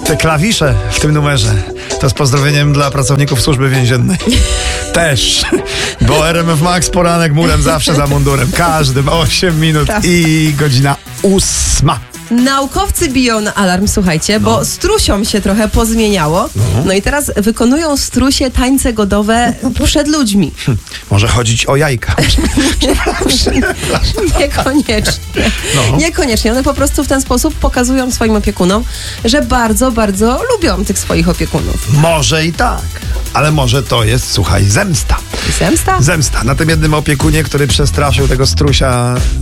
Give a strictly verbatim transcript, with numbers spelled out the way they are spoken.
Te klawisze w tym numerze to z pozdrowieniem dla pracowników służby więziennej. Też, bo R M F Max poranek murem zawsze za mundurem. Każdym osiem minut i godzina ósma. Naukowcy biją na alarm, słuchajcie, No. bo strusiom się trochę pozmieniało. No. no i teraz wykonują strusie tańce godowe przed ludźmi. Hm, może chodzić o jajka. Niekoniecznie. No. Niekoniecznie. One po prostu w ten sposób pokazują swoim opiekunom, że bardzo, bardzo lubią tych swoich opiekunów. Może i tak, ale może to jest, słuchaj, zemsta. Zemsta? Zemsta na tym jednym opiekunie, który przestraszył tego strusia